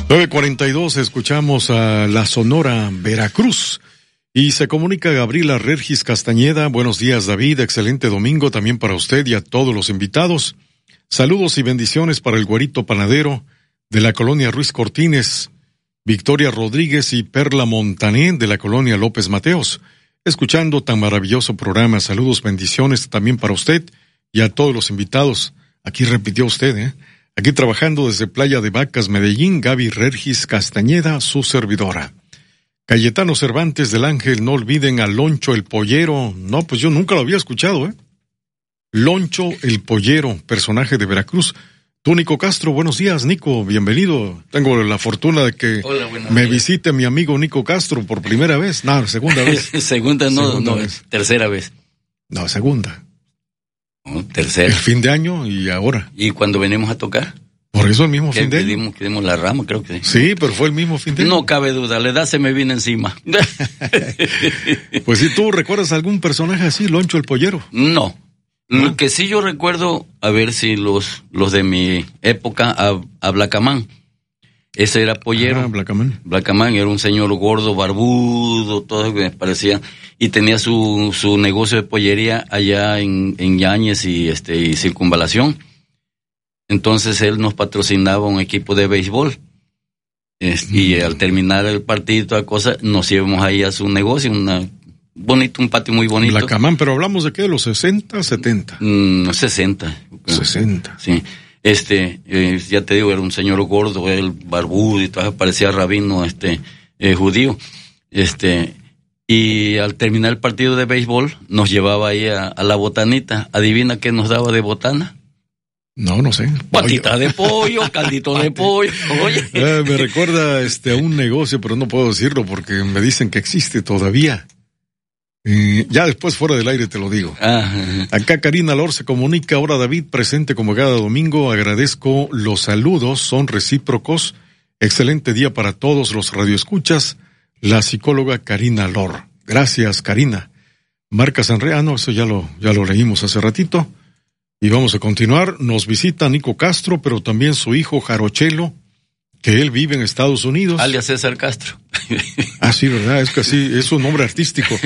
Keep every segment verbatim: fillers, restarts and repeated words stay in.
nueve cuarenta y dos, escuchamos a la Sonora Veracruz y se comunica Gabriela Regis Castañeda. Buenos días, David, excelente domingo también para usted y a todos los invitados. Saludos y bendiciones para el güerito panadero de la colonia Ruiz Cortines, Victoria Rodríguez y Perla Montané de la colonia López Mateos. Escuchando tan maravilloso programa, saludos, bendiciones también para usted y a todos los invitados. Aquí repitió usted, ¿eh? Aquí trabajando desde Playa de Vacas, Medellín, Gaby Regis Castañeda, su servidora. Cayetano Cervantes del Ángel, no olviden a Loncho el Pollero. No, pues yo nunca lo había escuchado, ¿eh? Loncho el Pollero, personaje de Veracruz. Tú, Nico Castro, buenos días, Nico, bienvenido. Tengo la fortuna de que Hola, me días. visite mi amigo Nico Castro por primera vez. No, segunda vez. segunda no, segunda no, vez. tercera vez. No, segunda. No, tercera. El fin de año y ahora. ¿Y cuando venimos a tocar? Por eso el mismo Que fin de año. pedimos, que dimos la rama, creo que sí. Sí, pero fue el mismo fin de año. No cabe duda, la edad se me viene encima. Pues si tú recuerdas algún personaje así, Loncho el Pollero. No. ¿No? Lo que sí yo recuerdo, a ver si los, los de mi época, a, a Blacamán. Ese era pollero. Ah, Blacamán. Blacamán era un señor gordo, barbudo, todo que me parecía, y tenía su, su negocio de pollería allá en, en Yáñez y este, y Circunvalación. Entonces él nos patrocinaba un equipo de béisbol. Es, mm. Y al terminar el partido y toda cosa, nos íbamos ahí a su negocio, una bonito, un patio muy bonito. Blacamán, pero hablamos de qué, de los sesenta, setenta. Mm, sesenta. sesenta. Sí. Este, eh, ya te digo, era un señor gordo, él barbudo y todo, parecía rabino, este, eh, judío. Este, y al terminar el partido de béisbol, nos llevaba ahí a, a la botanita. ¿Adivina qué nos daba de botana? No, no sé. Patita de pollo, caldito de pollo. Oye. Eh, me recuerda este, a un negocio, pero no puedo decirlo porque me dicen que existe todavía. Eh, ya después fuera del aire te lo digo. Ajá. Acá Karina Lor se comunica, ahora David, presente como cada domingo, agradezco los saludos, son recíprocos, excelente día para todos los radioescuchas, la psicóloga Karina Lor. Gracias, Karina. Marca Sanrea, no, eso ya lo, ya lo leímos hace ratito, y vamos a continuar. Nos visita Nico Castro, pero también su hijo Jarochelo, que él vive en Estados Unidos. Alias César Castro. Ah, sí, ¿verdad? Es que así, es un nombre artístico.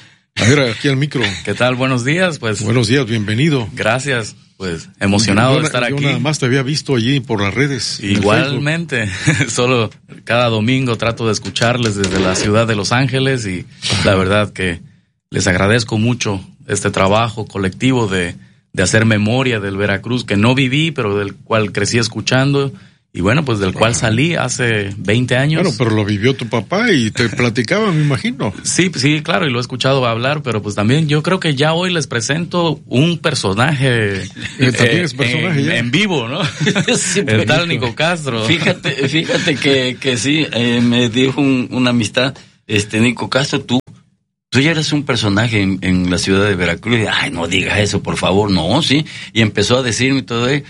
A ver, aquí al micro. ¿Qué tal? Buenos días, pues. Buenos días, bienvenido. Gracias, pues emocionado yo, de estar yo aquí. Yo nada más te había visto allí por las redes. Igualmente, solo cada domingo trato de escucharles desde la ciudad de Los Ángeles y Ajá. La verdad que les agradezco mucho este trabajo colectivo de, de hacer memoria del Veracruz que no viví, pero del cual crecí escuchando. Y bueno, pues del cual salí hace veinte años. Bueno, pero lo vivió tu papá y te platicaba, me imagino. Sí, sí, claro, y lo he escuchado hablar, pero pues también yo creo que ya hoy les presento un personaje. Eh, también eh, es personaje en, ya. En vivo, ¿no? Sí, el tal Nico Castro. Fíjate, fíjate que, que sí, eh, me dijo un, una amistad, este Nico Castro, tú, tú ya eres un personaje en, en la ciudad de Veracruz. Y, ay, no digas eso, por favor, no, sí. Y empezó a decirme todo eso.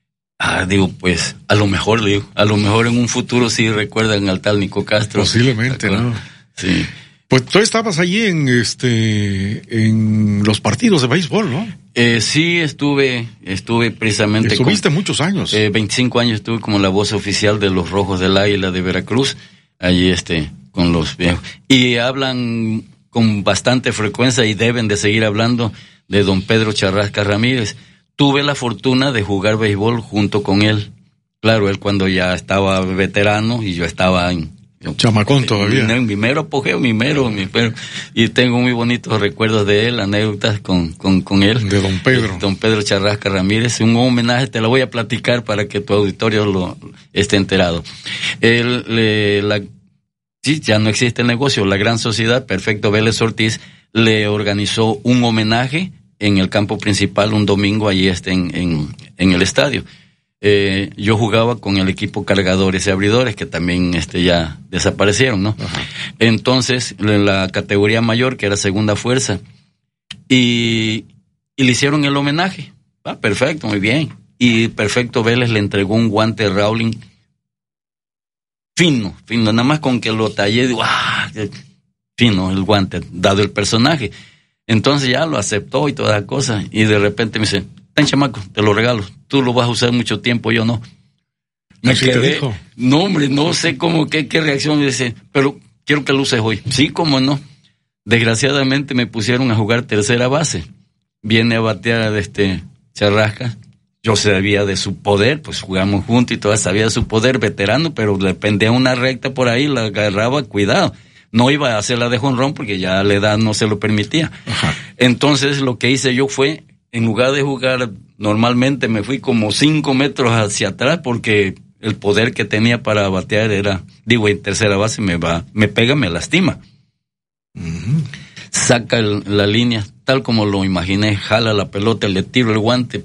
Ah, digo, pues, a lo mejor, digo, a lo mejor en un futuro sí recuerdan al tal Nico Castro. Posiblemente, ¿no? Sí. Pues tú estabas allí en, este, en los partidos de béisbol, ¿no? Eh, sí, estuve, estuve precisamente. Estuviste con, muchos años. Eh, veinticinco años estuve como la voz oficial de los Rojos del Águila de Veracruz, allí este, con los viejos. Y hablan con bastante frecuencia y deben de seguir hablando de don Pedro Charrasca Ramírez. Tuve la fortuna de jugar béisbol junto con él. Claro, él cuando ya estaba veterano y yo estaba en... Chamacón todavía. En, en mi mero apogeo, mi mero, mi mero. Y tengo muy bonitos recuerdos de él, anécdotas con, con, con él. De don Pedro. Don Pedro Charrasca Ramírez. Un homenaje, te lo voy a platicar para que tu auditorio lo esté enterado. Él, le, la, sí, ya no existe el negocio. La Gran Sociedad, Perfecto Vélez Ortiz, le organizó un homenaje en el campo principal un domingo allí este en, en, en el estadio. Eh, yo jugaba con el equipo Cargadores y Abridores, que también este ya desaparecieron, ¿no? Ajá. Entonces, en la categoría mayor, que era segunda fuerza, y, y le hicieron el homenaje. Ah, perfecto, muy bien. Y Perfecto Vélez le entregó un guante Rowling fino, fino, nada más con que lo tallé, digo, ¡ah! Fino el guante, dado el personaje. Entonces ya lo aceptó y toda la cosa, y de repente me dice, ten chamaco, te lo regalo, tú lo vas a usar mucho tiempo, yo no. Me ¿Así quedé, te dijo? no hombre, no sé cómo, qué, qué reacción, me dice, pero quiero que lo uses hoy. Sí, cómo no. Desgraciadamente me pusieron a jugar tercera base. Viene a batear de este Charrasca. Yo sabía de su poder, pues jugamos juntos y todas sabía de su poder, veterano, pero le pendía una recta por ahí, la agarraba, cuidado. No iba a hacerla de jonrón porque ya la edad no se lo permitía. Ajá. Entonces lo que hice yo fue, en lugar de jugar normalmente, me fui como cinco metros hacia atrás porque el poder que tenía para batear era, digo, en tercera base me va, me pega, me lastima. Uh-huh. Saca el, la línea, tal como lo imaginé, jala la pelota, le tiro el guante.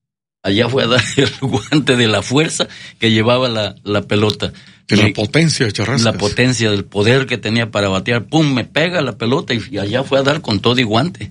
Allá fue a dar el guante de la fuerza que llevaba la, la pelota. De la potencia, Charrascas. La potencia del poder que tenía para batear. Pum, me pega la pelota y, y allá fue a dar con todo y guante.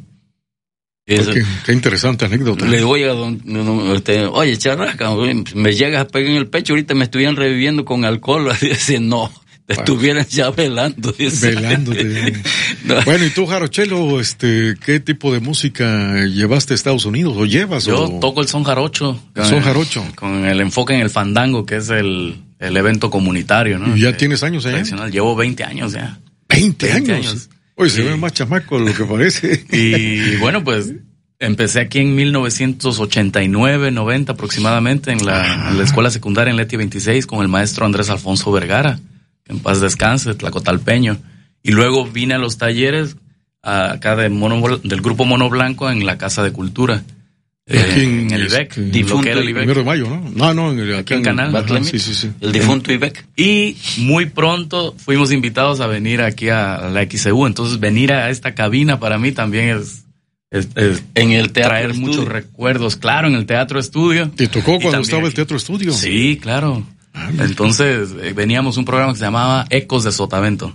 Eso, qué, qué interesante anécdota. Le digo, oiga, don, no, este, oye, Charrasca, me llegas a pegar en el pecho, ahorita me estuvieran reviviendo con alcohol. Dice, no, te bueno, estuvieran ya velando. Dice. Velándote. No. Bueno, y tú, Jarochelo, este, ¿qué tipo de música llevaste a Estados Unidos o llevas? Yo o... toco el son jarocho. El son jarocho. Con el enfoque en el fandango, que es el, el evento comunitario, ¿no? ¿Y ya que, tienes años allá? Llevo veinte años ya. ¿veinte, veinte años? años. Oye, se ve más chamaco de lo que parece. Y bueno, pues empecé aquí en mil novecientos ochenta y nueve, noventa aproximadamente, en la, en la escuela secundaria en Leti veintiséis con el maestro Andrés Alfonso Vergara, que en paz descanse, tlacotalpeño. Y luego vine a los talleres a, acá de mono, del grupo Mono Blanco en la Casa de Cultura. Eh, aquí en, en el I B E C. Este, difunto, el primero de mayo, ¿no? No, no, en el, aquí en, en Canal. Ajá, sí, sí, sí. El difunto I B E C. Y muy pronto fuimos invitados a venir aquí a la X C U. Entonces venir a esta cabina para mí también es... Es, es en el teatro traer estudio. Muchos recuerdos, claro, en el Teatro Estudio. ¿Te tocó cuando estaba aquí el Teatro Estudio? Sí, claro. Ah, entonces eh, veníamos un programa que se llamaba Ecos de Sotavento.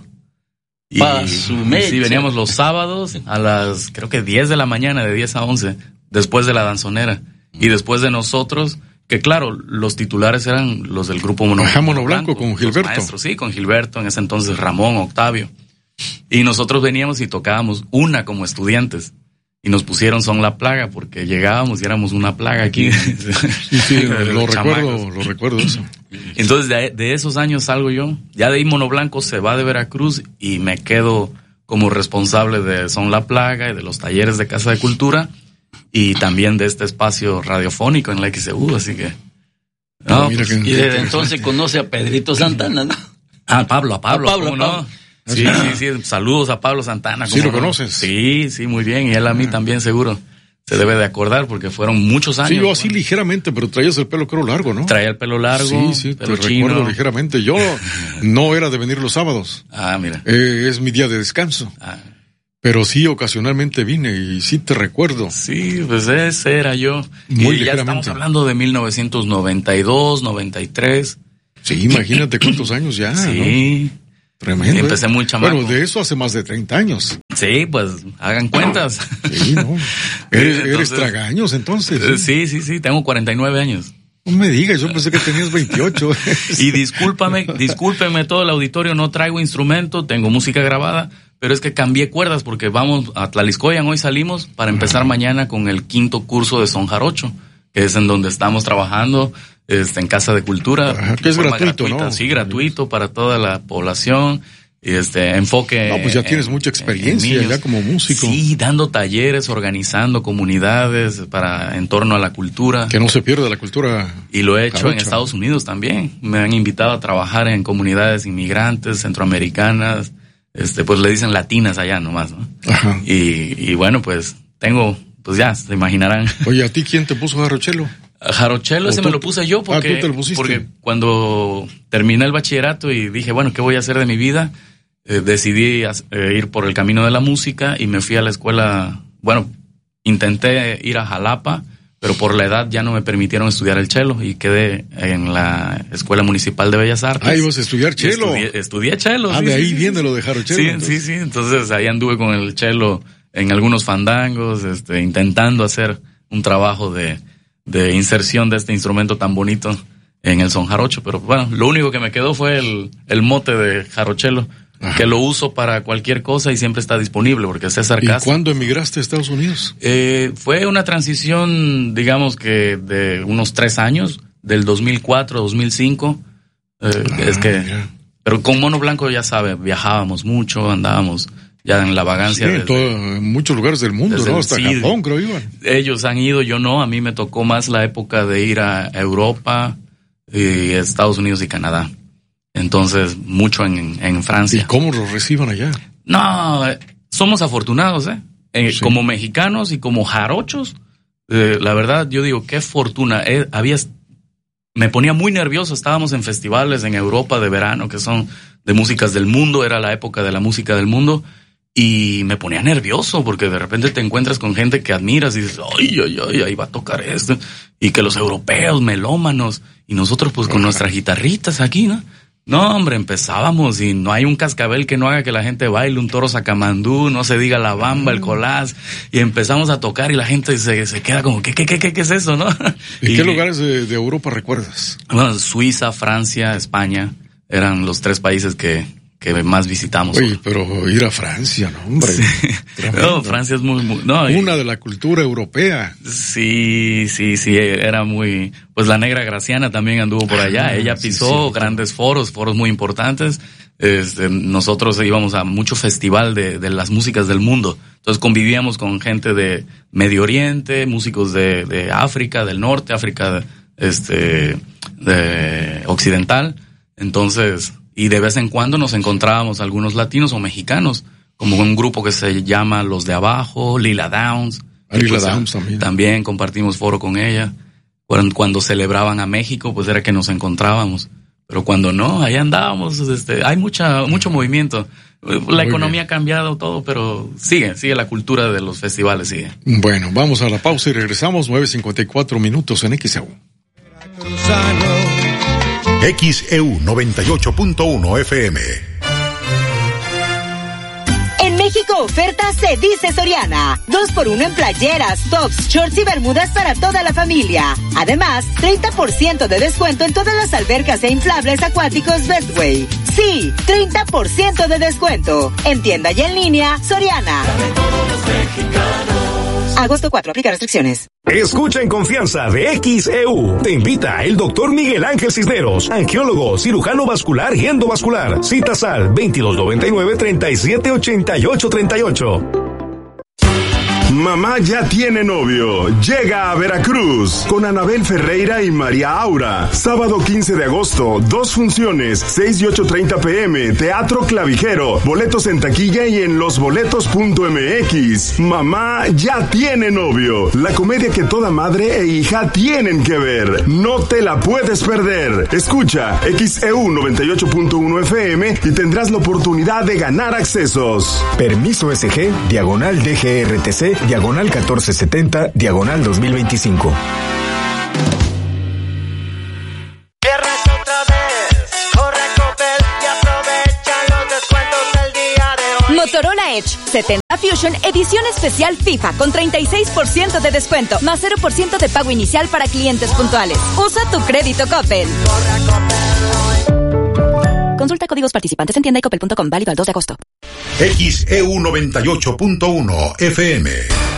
Y, y sí, veníamos los sábados a las, creo que diez de la mañana, de diez a once, después de la danzonera. Y después de nosotros, que claro, los titulares eran los del grupo Mono, Ajá, Mono Blanco, con Gilberto. Maestros, sí, con Gilberto, en ese entonces Ramón, Octavio. Y nosotros veníamos y tocábamos una como estudiantes. Y nos pusieron Son la Plaga porque llegábamos y éramos una plaga aquí. Sí, sí, lo recuerdo, lo recuerdo eso. Entonces de, de esos años salgo yo. Ya de ahí Mono Blanco se va de Veracruz y me quedo como responsable de Son la Plaga y de los talleres de Casa de Cultura y también de este espacio radiofónico en la X C U, así que... No, pues, que, y desde entonces conoce a Pedrito Santana, ¿no? Ah, Pablo, a Pablo, a Pablo, ¿cómo Pablo. no? Sí, sí, sí, saludos a Pablo Santana. ¿Sí lo no? conoces? Sí, sí, muy bien, y él a mí también seguro se debe de acordar porque fueron muchos años. Sí, yo así bueno. ligeramente, pero traías el pelo creo largo, ¿no? Traía el pelo largo, sí, sí, pelo te chino. recuerdo ligeramente. Yo no era de venir los sábados. Ah, mira. Eh, es mi día de descanso. Ah. Pero sí, ocasionalmente vine y sí te recuerdo. Sí, pues ese era yo. Muy y ya estamos hablando de mil novecientos noventa y dos, noventa y tres. Sí, imagínate cuántos años ya, sí. ¿no? Tremendo. Empecé ¿eh? muy chamaco. Bueno, de eso hace más de treinta años. Sí, pues hagan cuentas. Sí, ¿no? ¿Eres, entonces, eres tragaños entonces? Sí, sí, sí, tengo cuarenta y nueve años. No me digas, yo pensé que tenías veintiocho. Y discúlpame, discúlpeme todo el auditorio, no traigo instrumento, tengo música grabada, pero es que cambié cuerdas porque vamos a Tlaliscoyan, hoy salimos para empezar ah. mañana con el quinto curso de son jarocho, que es en donde estamos trabajando. Este, en Casa de Cultura. Ajá, que es gratuito, gratuita, ¿no? Sí, gratuito para toda la población. Este, enfoque. No, pues ya en, tienes mucha experiencia ya como músico. Sí, dando talleres, organizando comunidades para, en torno a la cultura. Que no se pierda la cultura. Y lo he hecho jarocha. En Estados Unidos también. Me han invitado a trabajar en comunidades inmigrantes, centroamericanas, este, pues le dicen latinas allá nomás, ¿no? Ajá. Y, y bueno, pues tengo, pues ya, se imaginarán. Oye, ¿a ti quién te puso Jarochelo? Jarochelo ese tú, me lo puse yo porque, ah, ¿tú te lo pusiste? Porque cuando terminé el bachillerato y dije, bueno, ¿qué voy a hacer de mi vida? Eh, decidí eh, ir por el camino de la música y me fui a la escuela, bueno, intenté ir a Jalapa, pero por la edad ya no me permitieron estudiar el chelo y quedé en la Escuela Municipal de Bellas Artes. Ah, ibas a estudiar chelo. Estudié, estudié chelo. Ah, sí, de ahí sí, viene sí. lo de Jarochelo. Sí, entonces. sí, sí, entonces ahí anduve con el chelo en algunos fandangos, este, intentando hacer un trabajo de de inserción de este instrumento tan bonito en el son jarocho, pero bueno, lo único que me quedó fue el, el mote de jarochelo, ajá, que lo uso para cualquier cosa y siempre está disponible, porque César Castro. ¿Y cuándo emigraste a Estados Unidos? Eh, fue una transición, digamos que de unos tres años, del dos mil cuatro, dos mil cinco. Eh, ah, es que, mira. Pero con Mono Blanco, ya sabe, viajábamos mucho, andábamos ya en la vagancia. Sí, desde, en, todo, en muchos lugares del mundo, ¿no? Hasta sí, Japón, creo iban. Ellos han ido, yo no. A mí me tocó más la época de ir a Europa, y Estados Unidos y Canadá. Entonces, mucho en, en Francia. ¿Y cómo los reciban allá? No, somos afortunados, ¿eh? eh sí. Como mexicanos y como jarochos. Eh, la verdad, yo digo, qué fortuna. Eh, había, me ponía muy nervioso. Estábamos en festivales en Europa de verano, que son de músicas del mundo. Era la época de la música del mundo. Y me ponía nervioso porque de repente te encuentras con gente que admiras y dices, ay, ay, ay, ahí va a tocar esto. Y que los europeos, melómanos, y nosotros pues con Ojalá. nuestras guitarritas aquí, ¿no? No, hombre, empezábamos y no hay un cascabel que no haga que la gente baile, un toro sacamandú, no se diga la bamba, el colás, y empezamos a tocar y la gente se, se queda como, ¿qué, qué, qué, qué, qué es eso, no? ¿Y, y qué lugares de, de Europa recuerdas? Bueno, Suiza, Francia, España, eran los tres países que, que más visitamos. Oye, pero ir a Francia, no, hombre. Sí. No, Francia es muy, muy no, una de la cultura europea. Sí, sí, sí, era muy, pues la Negra Graciana también anduvo por allá. Ah, ella pisó sí, sí. grandes foros, foros muy importantes. Este, nosotros íbamos a mucho festival de, de las músicas del mundo. Entonces convivíamos con gente de Medio Oriente, músicos de, de África, del norte, África, este, de occidental. Entonces, y de vez en cuando nos encontrábamos algunos latinos o mexicanos, como un grupo que se llama Los de Abajo, Lila Downs. Ah, Lila pues, Downs también. También compartimos foro con ella. Cuando, cuando celebraban a México, pues era que nos encontrábamos. Pero cuando no, ahí andábamos, este, hay mucha, mucho movimiento. La Muy economía bien. ha cambiado todo, pero sigue, sigue la cultura de los festivales, sigue. Bueno, vamos a la pausa y regresamos, nueve cincuenta y cuatro minutos en X E U. X E U noventa y ocho punto uno F M. En México, oferta se dice Soriana. Dos por uno en playeras, tops, shorts y bermudas para toda la familia. Además, treinta por ciento de descuento en todas las albercas e inflables acuáticos Bestway. Sí, treinta por ciento de descuento. En tienda y en línea, Soriana. Agosto cuatro, aplica restricciones. Escucha en confianza de X E U. Te invita el doctor Miguel Ángel Cisneros, angiólogo, cirujano vascular y endovascular. Citas al veintidós noventa y nueve, treinta y siete ochenta y ocho treinta y ocho. Mamá ya tiene novio. Llega a Veracruz con Anabel Ferreira y María Aura. Sábado quince de agosto, dos funciones, seis y ocho treinta pm, Teatro Clavijero. Boletos en taquilla y en losboletos punto m x. Mamá ya tiene novio. La comedia que toda madre e hija tienen que ver. No te la puedes perder. Escucha X E U noventa y ocho punto uno F M y tendrás la oportunidad de ganar accesos. Permiso S G, diagonal D G R T C, diagonal catorce setenta, diagonal dos mil veinticinco. Motorola Edge setenta Fusion edición especial FIFA con treinta y seis por ciento de descuento más cero por ciento de pago inicial para clientes puntuales. Usa tu crédito Coppel. Consulta códigos participantes en tienda y coppel punto com, válido al dos de agosto. X E U noventa y ocho punto uno F M.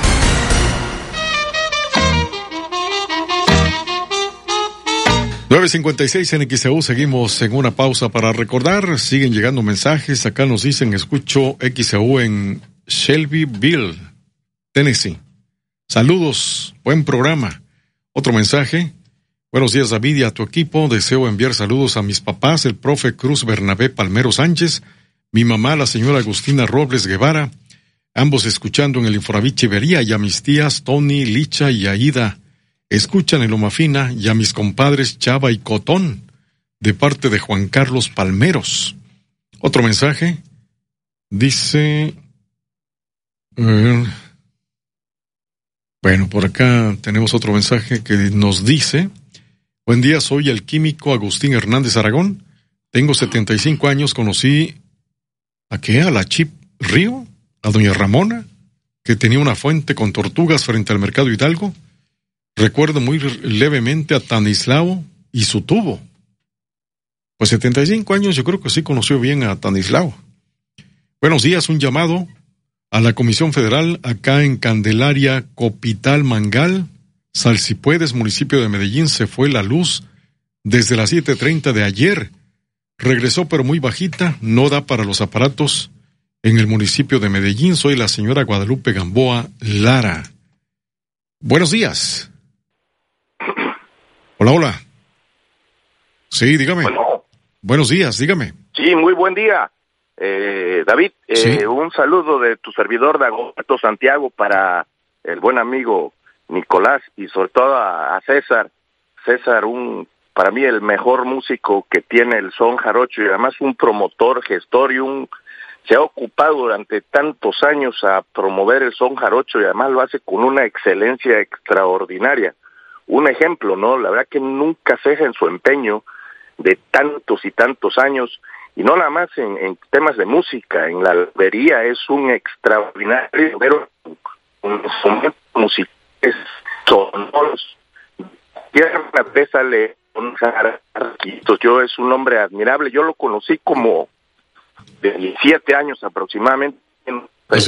nueve cincuenta y seis en X E U, seguimos en una pausa para recordar, siguen llegando mensajes, acá nos dicen, escucho X E U en Shelbyville, Tennessee. Saludos, buen programa. Otro mensaje, buenos días David y a tu equipo, deseo enviar saludos a mis papás, el profe Cruz Bernabé Palmero Sánchez, mi mamá, la señora Agustina Robles Guevara, ambos escuchando en el Infonavit Chivería, y a mis tías Tony, Licha y Aida, escuchan en Loma Fina, y a mis compadres Chava y Cotón, de parte de Juan Carlos Palmeros. Otro mensaje, dice, eh, bueno, por acá tenemos otro mensaje que nos dice, buen día, soy el químico Agustín Hernández Aragón, tengo setenta y cinco años, conocí ¿a qué? A la Chip Río, a doña Ramona, que tenía una fuente con tortugas frente al Mercado Hidalgo. Recuerdo muy levemente a Tanislao y su tubo. Pues setenta y cinco años, yo creo que sí conoció bien a Tanislao. Buenos días, un llamado a la Comisión Federal acá en Candelaria, Copital Mangal, Salsipuedes, municipio de Medellín, se fue la luz desde las siete treinta de ayer. Regresó pero muy bajita, no da para los aparatos en el municipio de Medellín. Soy la señora Guadalupe Gamboa Lara. Buenos días. Hola, hola. Sí, dígame. Bueno. Buenos días, dígame. Sí, muy buen día. Eh, David, eh, sí. Un saludo de tu servidor Dagoberto Santiago para el buen amigo Nicolás y sobre todo a, a César. César, un para mí el mejor músico que tiene el son jarocho y además un promotor, gestor y un se ha ocupado durante tantos años a promover el son jarocho y además lo hace con una excelencia extraordinaria. Un ejemplo, ¿no? La verdad que nunca ceja en su empeño de tantos y tantos años, y no nada más en, en temas de música, en la albería es un extraordinario, pero un instrumento musical sonoros. Tierra de sale yo es un hombre admirable, yo lo conocí como de diecisiete años aproximadamente, ¿Sí?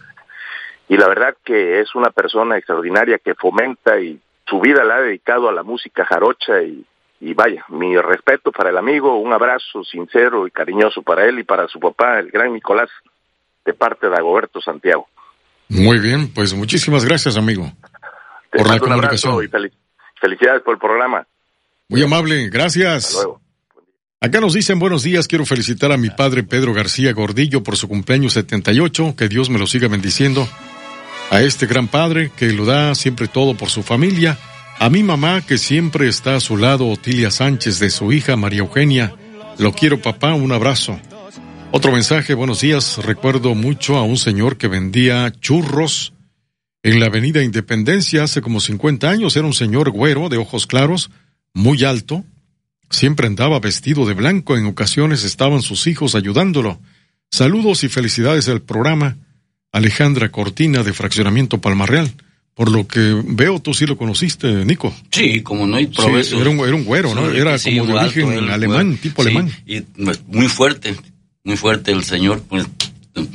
y la verdad que es una persona extraordinaria que fomenta y su vida la ha dedicado a la música jarocha y, y vaya, mi respeto para el amigo, un abrazo sincero y cariñoso para él y para su papá, el gran Nicolás, de parte de Dagoberto Santiago. Muy bien, pues muchísimas gracias, amigo, Te por la mando un abrazo comunicación. y fel- felicidades por el programa. Muy amable, gracias. Hasta luego. Acá nos dicen buenos días, quiero felicitar a mi padre Pedro García Gordillo por su cumpleaños setenta y ocho, que Dios me lo siga bendiciendo. A este gran padre que lo da siempre todo por su familia, a mi mamá que siempre está a su lado, Otilia Sánchez, de su hija María Eugenia. Lo quiero, papá, un abrazo. Otro mensaje, buenos días, recuerdo mucho a un señor que vendía churros en la avenida Independencia hace como cincuenta años, era un señor güero de ojos claros, muy alto. Siempre andaba vestido de blanco, en ocasiones estaban sus hijos ayudándolo. Saludos y felicidades al programa. Alejandra Cortina, de Fraccionamiento Palmarreal. Por lo que veo, tú sí lo conociste, Nico. Sí, como no hay pruebas. Sí, era, un, era un güero, ¿no? Era Sí, como de alto, origen él, alemán, güero. tipo Sí, alemán. Y pues, muy fuerte, muy fuerte el señor. Pues, sí,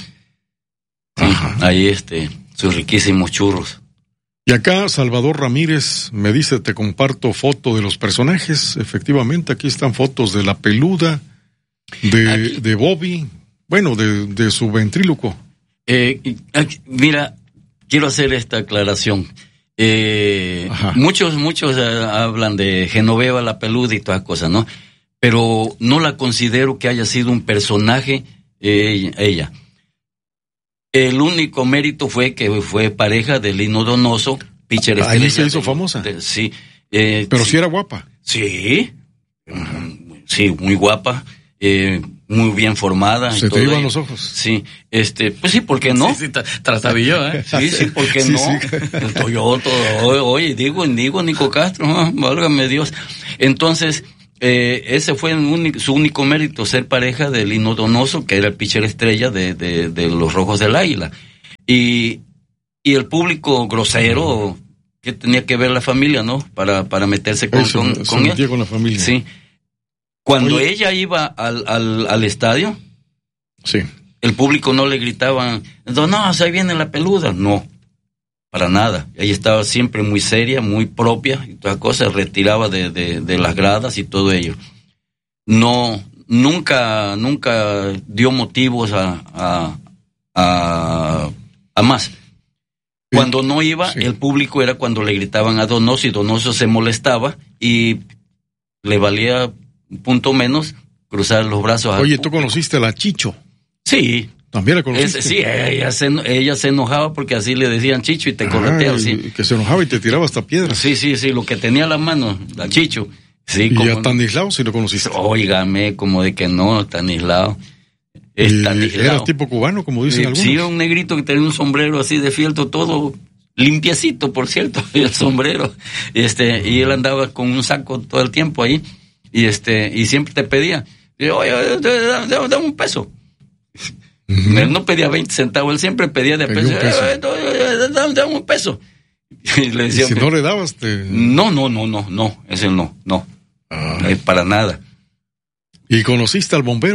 ahí este, sus riquísimos churros. Y acá Salvador Ramírez me dice, te comparto foto de los personajes. Efectivamente, aquí están fotos de la peluda, de, de Bobby, bueno, de, de su ventríloco. Eh, aquí, mira, quiero hacer esta aclaración. Eh, muchos, muchos uh, hablan de Genoveva la peluda y todas cosas, ¿no? Pero no la considero que haya sido un personaje eh, ella. El único mérito fue que fue pareja de Lino Donoso, pitcher estrella. Ahí se hizo de, famosa. De, sí. Eh, Pero sí, sí era guapa. Sí. Uh-huh. Sí, muy guapa. Eh, muy bien formada. Se y te todo iban ello. los ojos. Sí, este, pues sí, ¿por qué no? Sí, sí, trastabilló, ¿eh? Sí, sí, ¿por qué sí, no? Sí. El Toyota, oye, oye, digo, digo, Nico Castro, ¿no? Válgame Dios. Entonces, eh, ese fue el único, su único mérito, ser pareja de Lino Donoso, que era el pitcher estrella de, de, de los Rojos del Águila. Y, y el público grosero, que tenía que ver la familia, ¿no? Para, para meterse con, Eso, con, se con metía él. con la familia. Sí. Cuando Oye. ella iba al, al, al estadio, sí, el público no le gritaban, Donoso, ahí viene la peluda. No, para nada. Ella estaba siempre muy seria, muy propia, y todas cosas, retiraba de, de, de las gradas y todo ello. No, nunca, nunca dio motivos a, a, a, a más. Cuando no iba, sí. El público era cuando le gritaban a Donoso, y Donoso se molestaba, y le valía un punto menos cruzar los brazos. Oye, ¿tú conociste a la Chicho? Sí. ¿También la conociste? Es, sí, ella se, ella se enojaba porque así le decían Chicho y te correteaba, sí. Que se enojaba y te tiraba hasta piedras. Sí, sí, sí, lo que tenía a la mano, la Chicho. Sí, ¿Y como, a Stanislao si lo conociste? Óigame, como de que no, Stanislao. Stanislao. ¿Era tipo cubano, como dicen sí, algunos? Sí, era un negrito que tenía un sombrero así de fieltro, todo limpiecito, por cierto, el sombrero. Este, y él andaba con un saco todo el tiempo ahí. Y este, y siempre te pedía, oye, dame, dame un peso. Uh-huh. Él no pedía veinte centavos, él siempre pedía de peso. peso. Dame, dame un peso. Y le decía, ¿Y si no le dabas, te... No, no, no, no, no, ese no, no, ah. eh, para nada. ¿Y conociste al bombero?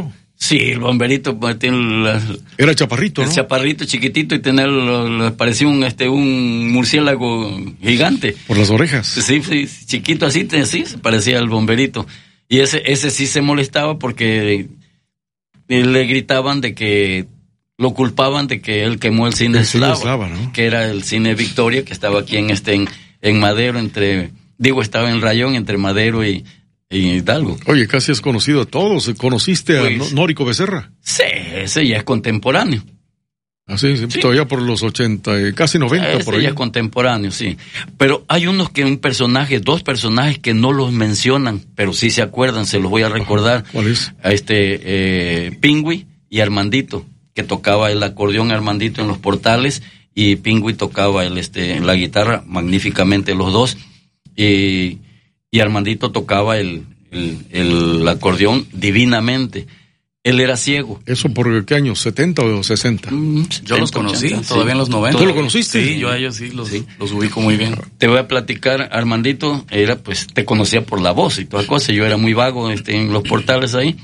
Sí, el bomberito pues, tiene la, era chaparrito, el ¿no? chaparrito, chiquitito y tener lo, lo, parecía un este un murciélago gigante. Por las orejas. Sí, sí, chiquito así, así parecía el bomberito. Y ese ese sí se molestaba porque le gritaban de que lo culpaban de que él quemó el cine, el cine Eslava, Eslava, ¿no? Que era el cine Victoria, que estaba aquí en este en, en Madero entre digo estaba en Rayón entre Madero y y Hidalgo. Oye, casi has conocido a todos. ¿Conociste pues, a Nórico Becerra? Sí, ese ya es contemporáneo. Ah, sí, sí, sí. Todavía por los ochenta, casi noventa, ese por ahí. Ya es contemporáneo, sí. Pero hay unos que un personaje, dos personajes que no los mencionan, pero sí se acuerdan, se los voy a recordar. ¿Cuál es? A este, eh, Pingüi y Armandito, que tocaba el acordeón Armandito en los portales, y Pingüi tocaba el, este, la guitarra magníficamente los dos, y... y Armandito tocaba el, el, el acordeón divinamente. Él era ciego. ¿Eso por qué año? ¿setenta o sesenta? Mm, yo los conocí, ochenta, todavía sí. En los noventa. ¿Tú lo conociste? Sí, yo a ellos sí los, sí. los ubico muy bien. Te voy a platicar, Armandito era, pues, te conocía por la voz y toda cosa. Yo era muy vago este, en los portales ahí.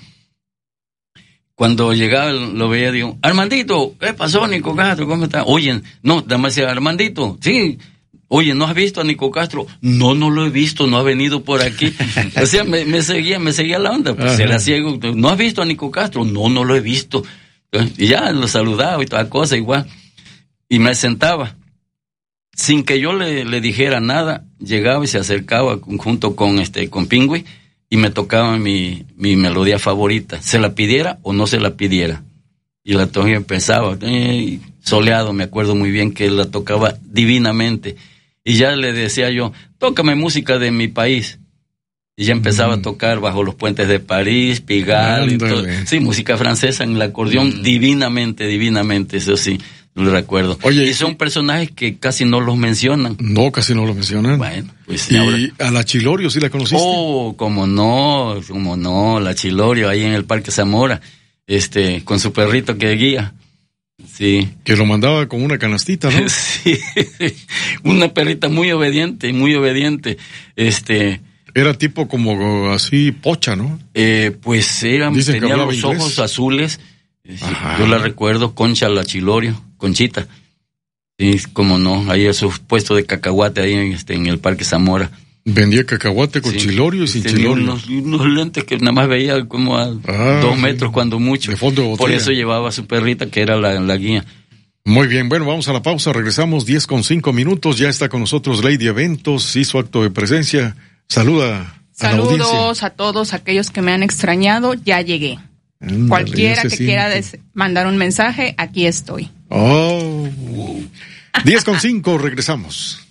Cuando llegaba, lo veía, digo, Armandito, ¿qué pasó, Nico Castro? ¿Cómo está? Oye, no, nada más decía, Armandito, sí. Oye, ¿no has visto a Nico Castro? No, no lo he visto, no ha venido por aquí. O sea, me, me seguía, me seguía la onda, pues era ciego. ¿No has visto a Nico Castro? No, no lo he visto. Y ya lo saludaba y toda cosa igual. Y me sentaba. Sin que yo le, le dijera nada, llegaba y se acercaba junto con este, con Pingüi y me tocaba mi, mi melodía favorita. Se la pidiera o no se la pidiera. Y la toqué empezaba, eh, soleado, me acuerdo muy bien que él la tocaba divinamente. Y ya le decía yo, tócame música de mi país. Y ya empezaba mm. a tocar Bajo los puentes de París, Pigalle, y todo. Sí, música francesa en el acordeón, mm. divinamente, divinamente, eso sí, lo recuerdo. Oye, y son personajes que casi no los mencionan. No, casi no los mencionan. Bueno, pues... ¿Y ahora... a la Chilorio sí la conociste? Oh, como no, como no, la Chilorio, ahí en el Parque Zamora, este, con su perrito que guía. Sí. Que lo mandaba con una canastita, ¿no? Sí, una perrita muy obediente, muy obediente, este... Era tipo como así pocha, ¿no? Eh, pues era, tenía los inglés. Ojos azules, Ajá. Yo la recuerdo, Concha la Chilorio, Conchita, sí, como no, ahí a su puesto de cacahuate ahí en, este, en el Parque Zamora. Vendía cacahuate con sí. Chilorio y sin Tenía Chilorio. Unos, unos lentes que nada más veía como a ah, dos metros cuando mucho. De fondo de botella. Por eso llevaba a su perrita que era la, la guía. Muy bien, bueno, vamos a la pausa, regresamos diez con cinco minutos, ya está con nosotros Lady Eventos, hizo acto de presencia, saluda a la audiencia. Saludos a todos aquellos que me han extrañado, ya llegué. Ándale, Cualquiera que siente. quiera des- mandar un mensaje, aquí estoy. Oh, diez con cinco, regresamos.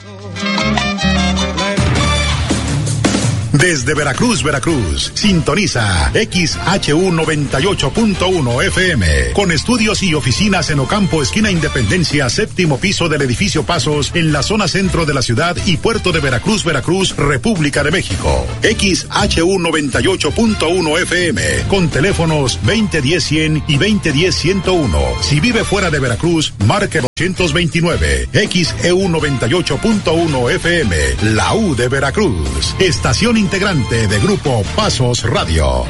Desde Veracruz, Veracruz, sintoniza X H U noventa y ocho punto uno F M, con estudios y oficinas en Ocampo, esquina Independencia, séptimo piso del edificio Pasos, en la zona centro de la ciudad y puerto de Veracruz, Veracruz, República de México. X H U noventa y ocho punto uno F M, con teléfonos veinte diez cien y veinte diez ciento uno. Si vive fuera de Veracruz, marque doscientos veintinueve. X E U noventa y ocho punto uno F M, la U de Veracruz. Estación integrante de Grupo Pasos Radio.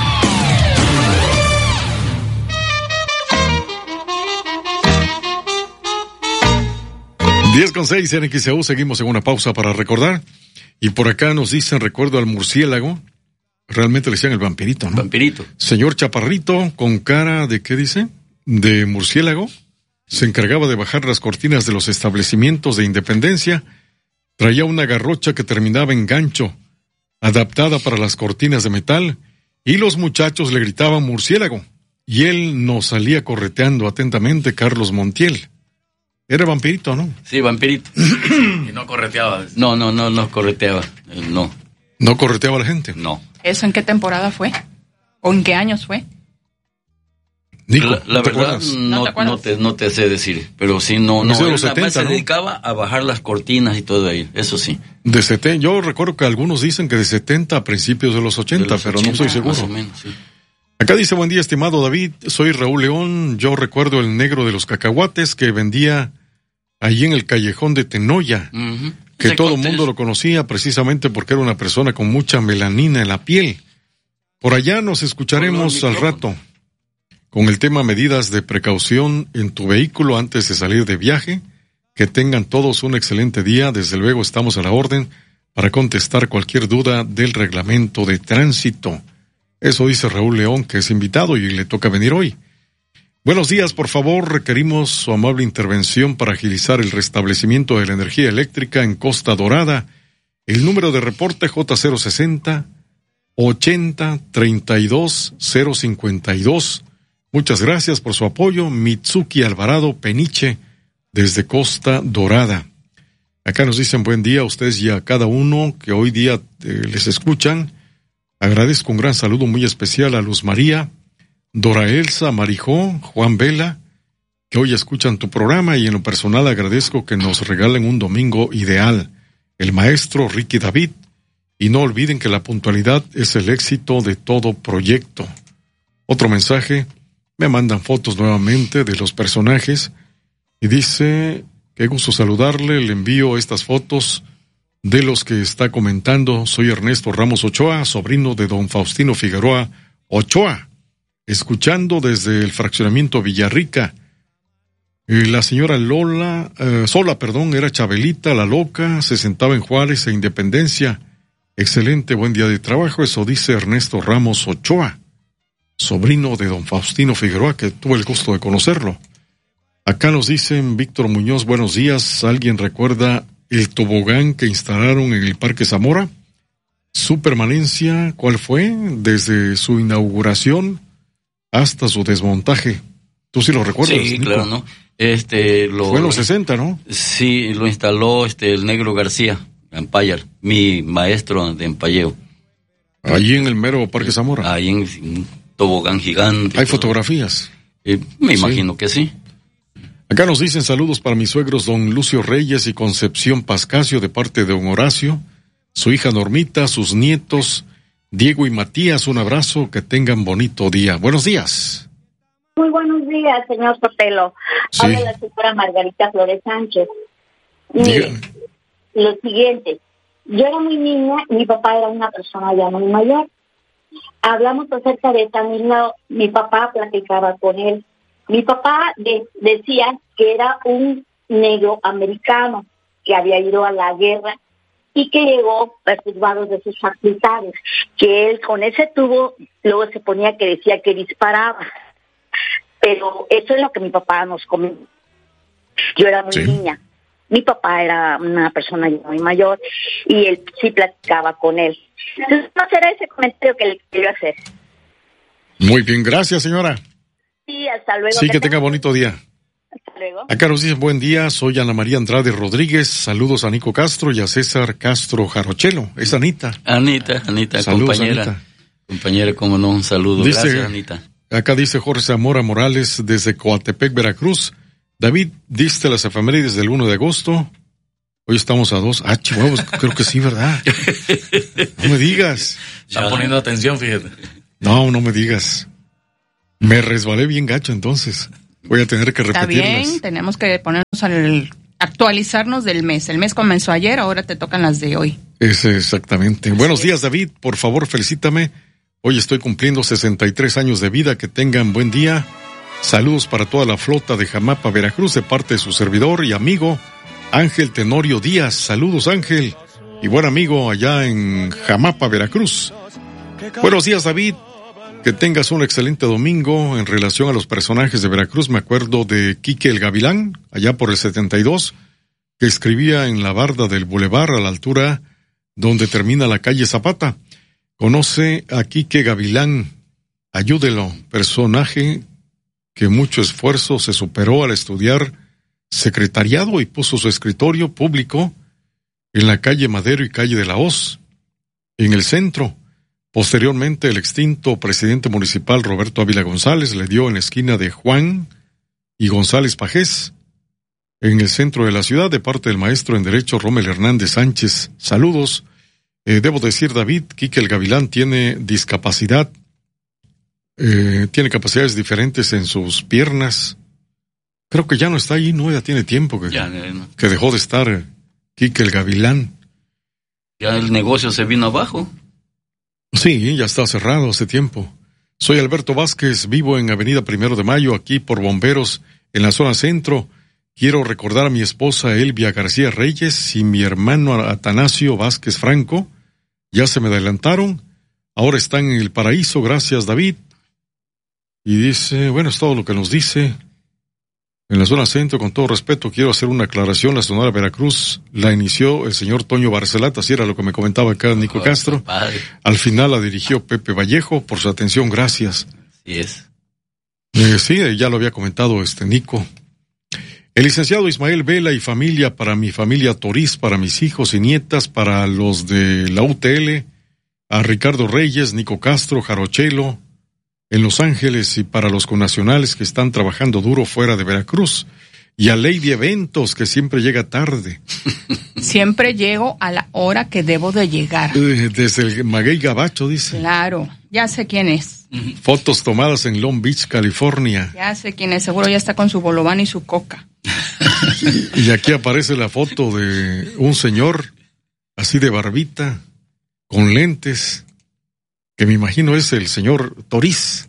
diez con seis en X E U, seguimos en una pausa para recordar. Y por acá nos dicen, recuerdo al murciélago, realmente le decían el vampirito, ¿no? Vampirito. Señor Chaparrito, con cara de, ¿qué dice? De murciélago, se encargaba de bajar las cortinas de los establecimientos de Independencia, traía una garrocha que terminaba en gancho, adaptada para las cortinas de metal, y los muchachos le gritaban murciélago, y él nos salía correteando atentamente. Carlos Montiel. Era vampirito, ¿no? Sí, vampirito. Y no correteaba. No, no, no, no correteaba, no. ¿No correteaba a la gente? No. ¿Eso en qué temporada fue? ¿O en qué años fue? Nico, la, la ¿no te verdad no, no, no, te, no te sé decir, pero sí, no, no, no él setenta, nada más se ¿no? dedicaba a bajar las cortinas y todo ahí, eso sí. De setenta, yo recuerdo que algunos dicen que de setenta a principios de los ochenta, de los pero ochenta, no estoy seguro. Más o menos, sí. Acá dice, buen día, estimado David, soy Raúl León, yo recuerdo el negro de los cacahuates que vendía ahí en el callejón de Tenoya, uh-huh. que de todo el mundo lo conocía precisamente porque era una persona con mucha melanina en la piel. Por allá nos escucharemos al rato. con el tema medidas de precaución en tu vehículo antes de salir de viaje. Que tengan todos un excelente día. Desde luego estamos a la orden para contestar cualquier duda del reglamento de tránsito. Eso dice Raúl León, que es invitado y le toca venir hoy. Buenos días, por favor, requerimos su amable intervención para agilizar el restablecimiento de la energía eléctrica en Costa Dorada. El número de reporte J cero sesenta ochenta treinta y dos cero cincuenta y dos. Muchas gracias por su apoyo. Mitsuki Alvarado Peniche, desde Costa Dorada. Acá nos dicen buen día a ustedes y a cada uno que hoy día eh, les escuchan. Agradezco un gran saludo muy especial a Luz María, Dora Elsa, Marijó, Juan Vela, que hoy escuchan tu programa, y en lo personal agradezco que nos regalen un domingo ideal. El maestro Ricky David, y no olviden que la puntualidad es el éxito de todo proyecto. Otro mensaje, me mandan fotos nuevamente de los personajes, y dice, qué gusto saludarle, le envío estas fotos de los que está comentando. Soy Ernesto Ramos Ochoa, sobrino de don Faustino Figueroa Ochoa, escuchando desde el fraccionamiento Villarrica. Y la señora Lola, eh, Sola, perdón, era Chabelita, la loca, se sentaba en Juárez e Independencia. Excelente, buen día de trabajo, eso dice Ernesto Ramos Ochoa, sobrino de don Faustino Figueroa, que tuve el gusto de conocerlo. Acá nos dicen, Víctor Muñoz, buenos días. ¿Alguien recuerda el tobogán que instalaron en el Parque Zamora? ¿Su permanencia cuál fue? Desde su inauguración hasta su desmontaje. ¿Tú sí lo recuerdas? Sí, Nico? claro, ¿no? Este, lo, fue en los sesenta, ¿no? Sí, lo instaló este el Negro García, Empire, mi maestro de empalleo. Allí en el mero Parque Zamora. Ahí en un tobogán gigante. ¿Hay fotografías? Eh, me imagino sí. que sí. Acá nos dicen saludos para mis suegros don Lucio Reyes y Concepción Pascasio de parte de don Horacio, su hija Normita, sus nietos Diego y Matías. Un abrazo, que tengan bonito día. Buenos días. Muy buenos días, señor Sotelo. Sí. Habla la señora Margarita Flores Sánchez. Mire, lo siguiente, yo era muy niña y mi papá era una persona ya muy mayor. Hablamos acerca de también, mi papá platicaba con él. Mi papá de, decía que era un negro americano que había ido a la guerra y que llegó perturbado de sus facultades, que él con ese tubo luego se ponía que decía que disparaba. Pero eso es lo que mi papá nos comentó. Yo era muy sí. niña. Mi papá era una persona muy mayor y él sí platicaba con él. Entonces, no será ese comentario que le quiero hacer. Muy bien, gracias, señora. Sí, hasta luego. Sí, que, que tenga bonito día. Hasta luego. Acá nos dicen buen día, soy Ana María Andrade Rodríguez, saludos a Nico Castro y a César Castro Jarochelo, es Anita. Anita, Anita, saludos, compañera. Anita. Compañera, como no, un saludo, dice, gracias Anita. Acá dice Jorge Zamora Morales desde Coatepec, Veracruz. David, diste las efemérides del uno de agosto, hoy estamos a dos. Ah, chihuahuas, creo que sí, ¿verdad? No me digas. Están poniendo atención, fíjate. No, no me digas. Me resbalé bien gacho, entonces voy a tener que repetirlas. Está bien, tenemos que ponernos al actualizarnos del mes. El mes comenzó ayer, ahora te tocan las de hoy. Es exactamente. Así Buenos es. días, David. Por favor, felicítame. Hoy estoy cumpliendo sesenta y tres años de vida. Que tengan buen día. Saludos para toda la flota de Jamapa, Veracruz, de parte de su servidor y amigo Ángel Tenorio Díaz. Saludos, Ángel, y buen amigo allá en Jamapa, Veracruz. Buenos días, David. Que tengas un excelente domingo. En relación a los personajes de Veracruz, me acuerdo de Quique el Gavilán, allá por el setenta y dos, que escribía en la barda del bulevar a la altura donde termina la calle Zapata. Conoce a Quique Gavilán, ayúdelo, personaje que mucho esfuerzo se superó al estudiar secretariado y puso su escritorio público en la calle Madero y calle de la Hoz, en el centro. Posteriormente, el extinto presidente municipal Roberto Ávila González le dio en la esquina de Juan y González Pajés, en el centro de la ciudad, de parte del maestro en Derecho Rommel Hernández Sánchez. Saludos. Eh, debo decir, David, Quique el Gavilán tiene discapacidad, eh, tiene capacidades diferentes en sus piernas. Creo que ya no está ahí, no, ya tiene tiempo que, ya, no. que dejó de estar Quique el Gavilán. Ya el negocio se vino abajo. Sí, ya está cerrado hace tiempo. Soy Alberto Vázquez, vivo en Avenida Primero de Mayo, aquí por Bomberos, en la zona centro. Quiero recordar a mi esposa Elvia García Reyes y mi hermano Atanasio Vázquez Franco. Ya se me adelantaron, ahora están en el paraíso, gracias David. Y dice, bueno, es todo lo que nos dice. En la zona centro, con todo respeto, quiero hacer una aclaración. La Sonora Veracruz la inició el señor Toño Barcelata, así era lo que me comentaba acá Nico Castro. Al final la dirigió Pepe Vallejo. Por su atención, gracias. Así es. Eh, sí, ya lo había comentado este Nico. El licenciado Ismael Vela y familia, para mi familia Toriz, para mis hijos y nietas, para los de la U T L, a Ricardo Reyes, Nico Castro, Jarochelo, en Los Ángeles, y para los connacionales que están trabajando duro fuera de Veracruz, y a Lady Eventos, que siempre llega tarde. Siempre llego a la hora que debo de llegar. Desde el Maguey Gabacho, dice. Claro, ya sé quién es. Fotos tomadas en Long Beach, California. Ya sé quién es, seguro ya está con su bolobán y su coca. Y aquí aparece la foto de un señor, así de barbita, con lentes, que me imagino es el señor Toriz.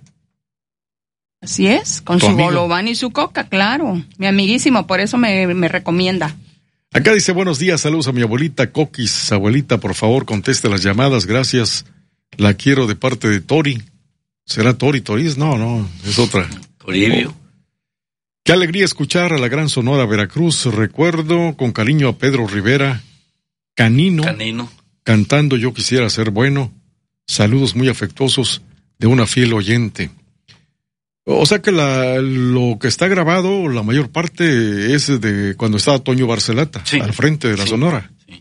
Así es, con su bolobán y su coca, claro. Mi amiguísimo, por eso me, me recomienda. Acá dice, buenos días, saludos a mi abuelita Coquis. Abuelita, por favor, conteste las llamadas, gracias. La quiero de parte de Tori. ¿Será Tori Toriz? No, no, es otra. Toribio. Oh. Qué alegría escuchar a la gran Sonora Veracruz. Recuerdo con cariño a Pedro Rivera, Canino, Canino. cantando Yo Quisiera Ser Bueno. Saludos muy afectuosos de una fiel oyente. O sea que la, lo que está grabado, la mayor parte es de cuando estaba Toño Barcelata, sí, al frente de la sí, Sonora. Sí.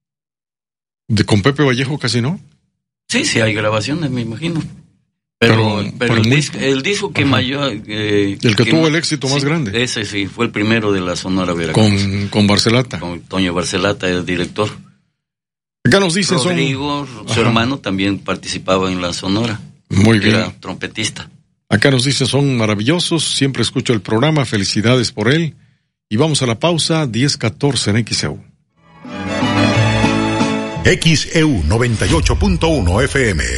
De, con Pepe Vallejo casi no. Sí, sí, hay grabaciones, me imagino. Pero, pero, pero el, muy... disco, el disco que mayor... Eh, el que, que tuvo el éxito sí, más grande. Ese sí, fue el primero de la Sonora Veracruz. Con, con Barcelata. Con Toño Barcelata, el director. Acá nos dicen Rodrigo, son... su Ajá. hermano, también participaba en la Sonora. Muy bien. Era trompetista. Acá nos dicen son maravillosos, siempre escucho el programa, felicidades por él. Y vamos a la pausa, diez catorce en X E U. X E U noventa y ocho punto uno F M.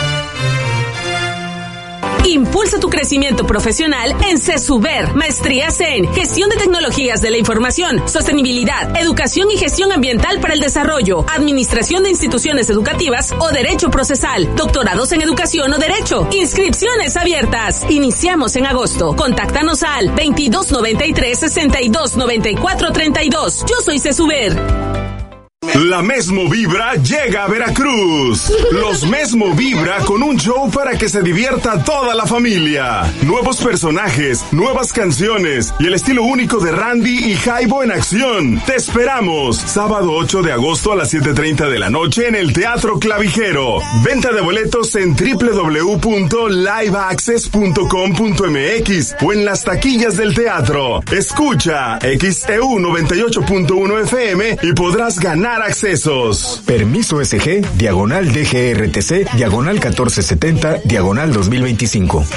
Impulsa tu crecimiento profesional en CESUBER. Maestrías en Gestión de Tecnologías de la Información, Sostenibilidad, Educación y Gestión Ambiental para el Desarrollo, Administración de Instituciones Educativas o Derecho Procesal, Doctorados en Educación o Derecho. Inscripciones abiertas. Iniciamos en agosto. Contáctanos al veintidós noventa y tres, sesenta y dos noventa y cuatro treinta y dos. Yo soy CESUBER. La Mesmo Vibra llega a Veracruz. Los Mesmo Vibra con un show para que se divierta toda la familia. Nuevos personajes, nuevas canciones y el estilo único de Randy y Jaibo en acción. Te esperamos. Sábado ocho de agosto a las siete treinta de la noche en el Teatro Clavijero. Venta de boletos en doble u doble u doble u punto live access punto com punto m x o en las taquillas del teatro. Escucha X E U noventa y ocho punto uno F M y podrás ganar accesos. Permiso S G, diagonal D G R T C, diagonal catorce setenta, diagonal dos mil veinticinco.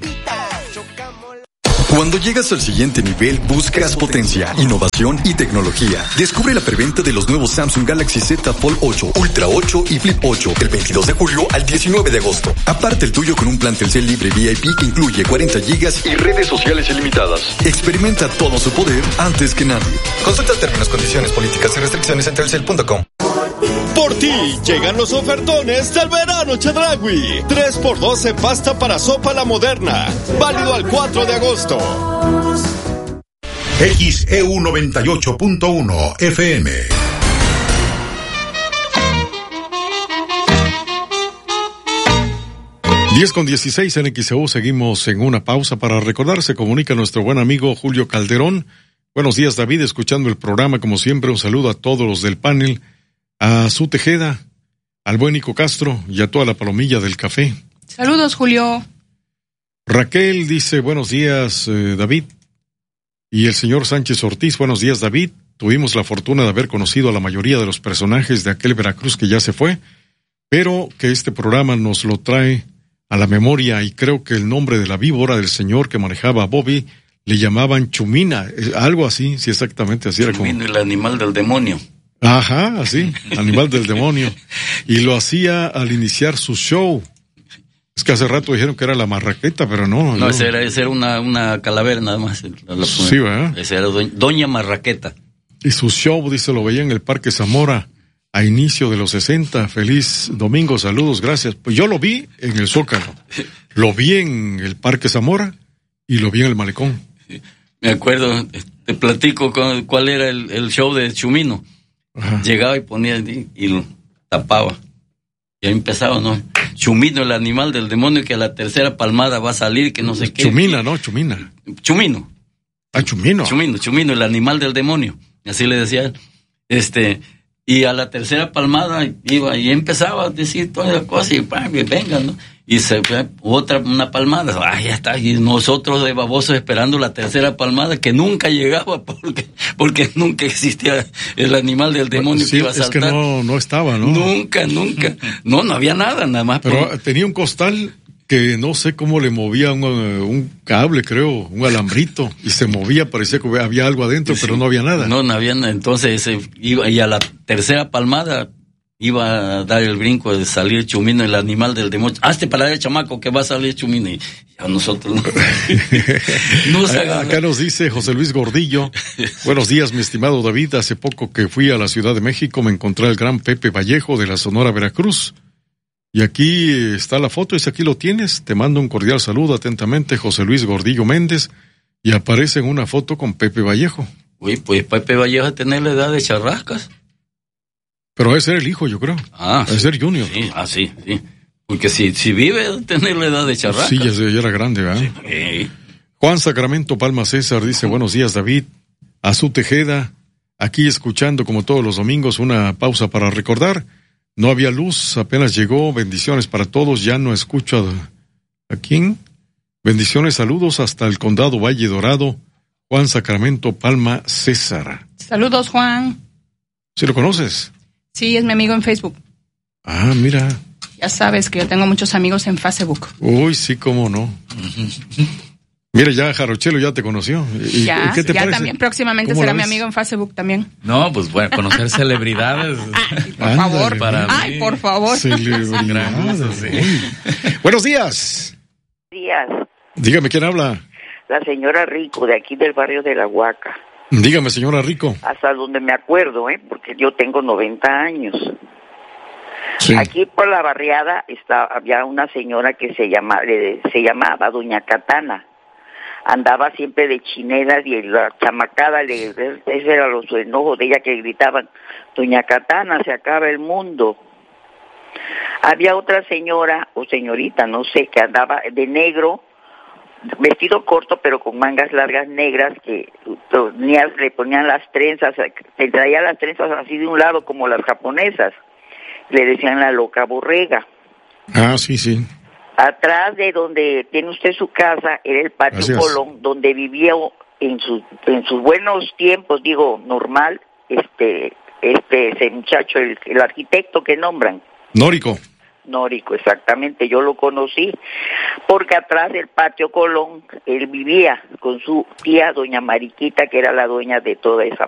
Cuando llegas al siguiente nivel, buscas potencia, innovación y tecnología. Descubre la preventa de los nuevos Samsung Galaxy Z Fold ocho, Ultra ocho y Flip ocho del veintidós de julio al diecinueve de agosto. Aparte el tuyo con un plan Telcel libre V I P que incluye cuarenta gigas y redes sociales ilimitadas. Experimenta todo su poder antes que nadie. Consulta términos, condiciones, políticas y restricciones en telcel punto com. Por ti llegan los ofertones del verano Chedraui. tres por doce pasta para sopa La Moderna. Válido al cuatro de agosto. X E U noventa y ocho punto uno F M. diez con dieciséis en X E U, seguimos en una pausa para recordar, se comunica nuestro buen amigo Julio Calderón. Buenos días, David, escuchando el programa, como siempre, un saludo a todos los del panel, a Su Tejeda, al buen Nico Castro y a toda la palomilla del café. Saludos, Julio. Raquel dice, buenos días, eh, David. Y el señor Sánchez Ortiz, buenos días, David. Tuvimos la fortuna de haber conocido a la mayoría de los personajes de aquel Veracruz que ya se fue, pero que este programa nos lo trae a la memoria, y creo que el nombre de la víbora del señor que manejaba a Bobby le llamaban Chumina, algo así, sí, exactamente así era como. Chumino, el animal del demonio. Ajá, así, animal del demonio. Y lo hacía al iniciar su show. Es que hace rato dijeron que era la marraqueta, pero no. No, no. Esa era, esa era una, una calavera nada más. La, la, sí, ¿verdad? Esa era doña, doña Marraqueta. Y su show, dice, lo veía en el Parque Zamora a inicio de los sesenta. Feliz domingo, saludos, gracias. Pues yo lo vi en el Zócalo, lo vi en el Parque Zamora y lo vi en el Malecón. Me acuerdo, te platico con, cuál era el, el show de Chumino. Ajá. Llegaba y ponía y, y lo tapaba. Y ahí empezaba, ¿no? Chumino, el animal del demonio, que a la tercera palmada va a salir, que no sé qué. Chumina, ¿no? Chumina. Chumino. Ah, Chumino. Chumino, Chumino, el animal del demonio. Así le decía él. Este, y a la tercera palmada iba y empezaba a decir todas las cosas y ¡pam! Y venga, ¿no? Y se fue otra, una palmada. ¡Ay, ya está! Y nosotros de babosos esperando la tercera palmada que nunca llegaba porque, porque nunca existía el animal del demonio sí, que iba a saltar. Es que no, no estaba, ¿no? Nunca, nunca. No, no había nada, nada más. Pero por... tenía un costal que no sé cómo le movía un, un cable, creo, un alambrito, y se movía, parecía que había algo adentro, sí, pero no había nada. No, no había nada. Entonces eh, iba, y a la tercera palmada iba a dar el brinco de salir Chumino, el animal del demonio. Hazte para allá, chamaco, que va a salir Chumino. Y a nosotros no. no se Acá nos dice José Luis Gordillo. Buenos días, mi estimado David. Hace poco que fui a la Ciudad de México me encontré al gran Pepe Vallejo de la Sonora Veracruz. Y aquí está la foto, es aquí lo tienes. Te mando un cordial saludo atentamente, José Luis Gordillo Méndez. Y aparece en una foto con Pepe Vallejo. Uy, pues Pepe Vallejo tiene la edad de Charrascas. Pero debe ser el hijo, yo creo. Ah. Debe ser Junior. Sí, ah, sí, sí. Porque si, si vive, debe tener la edad de Charrascas. Sí, ya, ya era grande, ¿verdad? Sí. Juan Sacramento Palma César dice, buenos días, David. Azú Tejeda, aquí escuchando como todos los domingos una pausa para recordar. No había luz, apenas llegó. Bendiciones para todos. Ya no escucho a, ¿a quién? Bendiciones, saludos hasta el condado Valle Dorado. Juan Sacramento Palma César. Saludos, Juan. ¿Sí lo conoces? Sí, es mi amigo en Facebook. Ah, mira. Ya sabes que yo tengo muchos amigos en Facebook. Uy, sí, cómo no. Mira, ya Jarochelo ya te conoció. ¿Y ya, qué te ya parece? También próximamente será mi amigo en Facebook también. No, pues bueno, conocer celebridades. Ay, por Ándale, favor. Para Ay, mí. por favor. Celebridades. Sí. Buenos días. Días. Dígame, ¿quién habla? La señora Rico, de aquí del barrio de La Huaca. Dígame, señora Rico. Hasta donde me acuerdo, ¿eh? Porque yo tengo noventa años. Sí. Aquí por la barriada está, había una señora que se, llama, se llamaba Doña Catana. Andaba siempre de chinelas y la chamacada, le, ese era los enojos de ella que gritaban, Doña Catana, se acaba el mundo. Había otra señora, o señorita, no sé, que andaba de negro, vestido corto pero con mangas largas negras que ponían, le ponían las trenzas, se traía las trenzas así de un lado como las japonesas, le decían la loca borrega. Ah, sí, sí. Atrás de donde tiene usted su casa era el patio Gracias. Colón, donde vivía en sus en sus buenos tiempos, digo, normal, este este ese muchacho, el, el arquitecto que nombran. Nórico. Nórico, exactamente, yo lo conocí, porque atrás del patio Colón, él vivía con su tía, doña Mariquita, que era la dueña de toda esa